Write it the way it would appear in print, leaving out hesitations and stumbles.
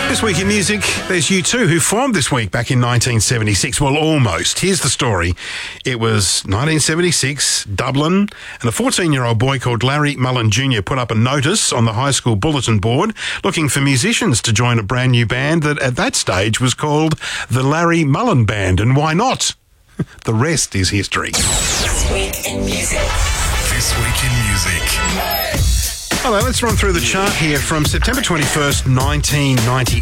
This week in music, there's U2, who formed this week back in 1976. Well, almost. Here's the story. It was 1976, Dublin, and a 14-year-old boy called Larry Mullen Jr. put up a notice on the high school bulletin board looking for musicians to join a brand new band that at that stage was called the Larry Mullen Band. And why not? The rest is history. This Week in Music. This Week in Music. Hello, let's run through the chart here from September 21st, 1990.